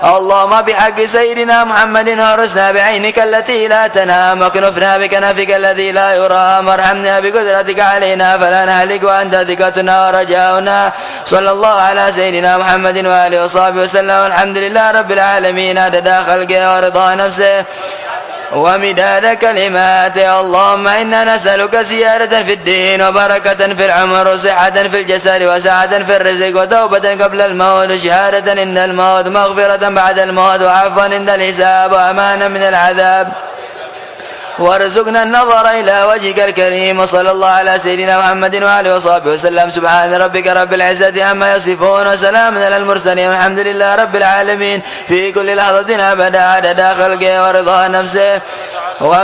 اللهم بحق سيدنا محمد وارزنا بعينك التي لا تنام واكنفنا بكنفك الذي لا يرام وارحمنا بقدرتك علينا فلا نهلك وأنت ثقتنا ورجاؤنا. صلى الله على سيدنا محمد وآله وصحبه وسلم. الحمد لله رب العالمين عدد خلقه ورضا نفسه ومداد كلماته. اللهم إنا نسألك زيادة في الدين وبركة في العمر وصحة في الجسد وسعة في الرزق وتوبة قبل الموت وشهادة عند الموت مغفرة بعد الموت وعفوا عند الحساب وأمانا من العذاب وارزقنا النظر إلى وجهك الكريم. وصلى الله على سيدنا محمد وآله وصحبه وسلم. سبحان ربك رب العزة عما يصفون وسلام على المرسلين والحمد لله رب العالمين في كل لحظة أبدا عدد خلقه ورضا نفسه